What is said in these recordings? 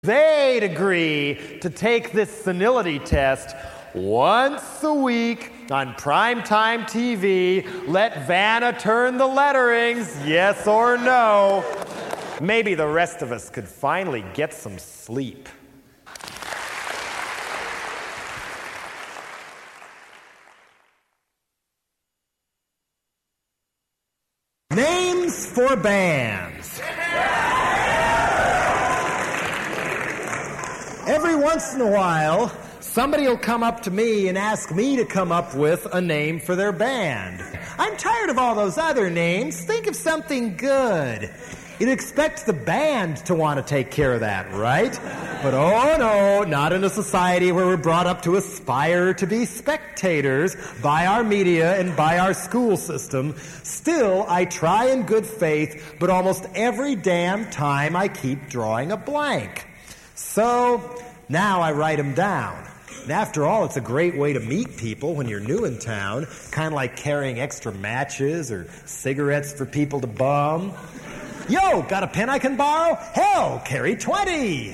They'd agree to take this senility test once a week on primetime TV. Let Vanna turn the letterings, yes or no. Maybe the rest of us could finally get some sleep. Names for bands. Every once in a while, somebody will come up to me and ask me to come up with a name for their band. I'm tired of all those other names. Think of something good. You'd expect the band to want to take care of that, right? But oh no, not in a society where we're brought up to aspire to be spectators by our media and by our school system. Still, I try in good faith, but almost every damn time I keep drawing a blank. So, now I write them down. And after all, it's a great way to meet people when you're new in town, kind of like carrying extra matches or cigarettes for people to bum. Yo, got a pen I can borrow? Hell, carry 20.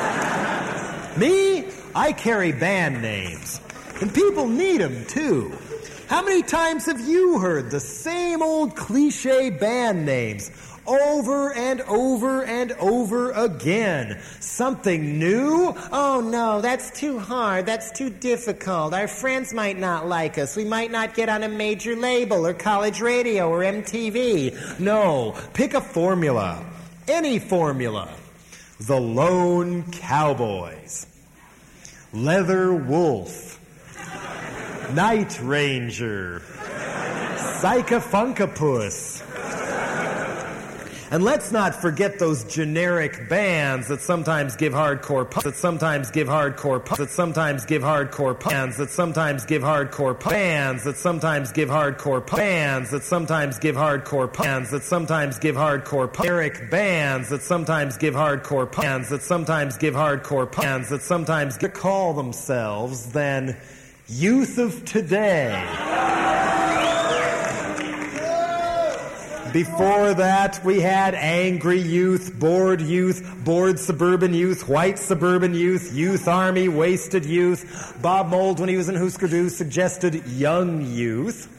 Me, I carry band names. And people need them, too. How many times have you heard the same old cliche band names over and over and over again? Something new? Oh no, that's too hard, that's too difficult. Our friends might not like us. We might not get on a major label or college radio or MTV. No, pick a formula. Any formula. The Lone Cowboys. Leather Wolf. Night Ranger. Psychofunkapus. And let's not forget those generic bands that sometimes give hardcore punk, that sometimes give hardcore punk, that sometimes give hardcore bands, that sometimes give hardcore bands, that sometimes give hardcore bands, that sometimes give hardcore bands, that sometimes give hardcore generic bands, that sometimes give hardcore bands, that sometimes give hardcore bands, that sometimes call themselves then Youth of Today. Before that, we had Angry Youth, Bored Suburban Youth, White Suburban Youth, Youth Army, Wasted Youth. Bob Mould, when he was in Husker Du, suggested Young Youth.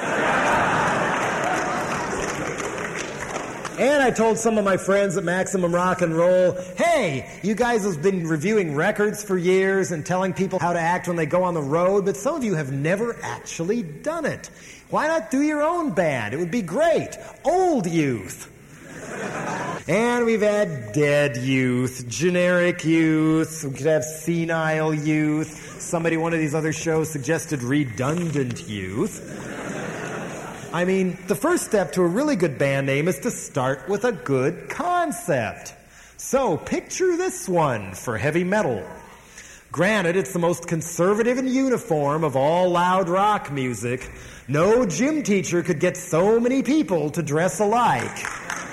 And I told some of my friends at Maximum Rock and Roll, hey, you guys have been reviewing records for years and telling people how to act when they go on the road, but some of you have never actually done it. Why not do your own band? It would be great. Old Youth. And we've had Dead Youth, Generic Youth, we could have Senile Youth. Somebody, one of these other shows, suggested Redundant Youth. I mean, the first step to a really good band name is to start with a good concept. So, picture this one for heavy metal. Granted, it's the most conservative and uniform of all loud rock music. No gym teacher could get so many people to dress alike.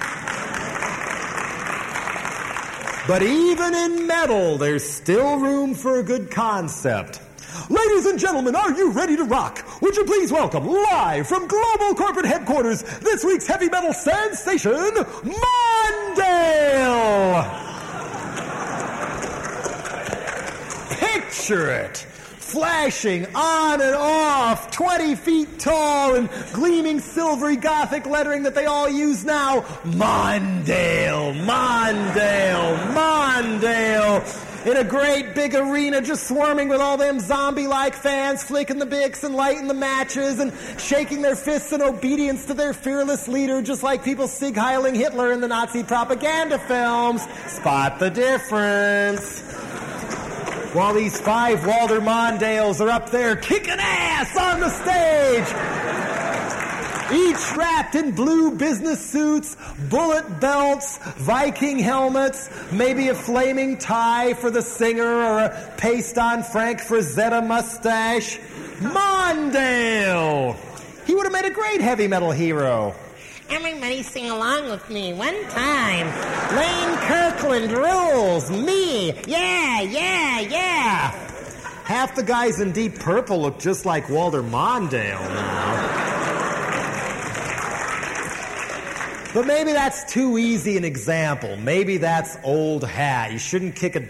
But even in metal, there's still room for a good concept. Ladies and gentlemen, are you ready to rock? Would you please welcome, live from Global Corporate Headquarters, this week's heavy metal sensation, Mondale! Picture it. Flashing on and off, 20 feet tall and gleaming silvery Gothic lettering that they all use now. Mondale, Mondale, Mondale. In a great big arena just swarming with all them zombie-like fans flicking the bics and lighting the matches and shaking their fists in obedience to their fearless leader, just like people sig-heiling Hitler in the Nazi propaganda films. Spot the difference. While these 5 Walter Mondales are up there kicking ass on the stage, each wrapped in blue business suits, bullet belts, Viking helmets, maybe a flaming tie for the singer or a paste-on Frank Frazetta mustache. Mondale! He would have made a great heavy metal hero. Everybody sing along with me one time. Lane Kirkland rules. Me. Yeah, yeah, yeah. Half the guys in Deep Purple look just like Walter Mondale now. But maybe that's too easy an example. Maybe that's old hat. You shouldn't kick a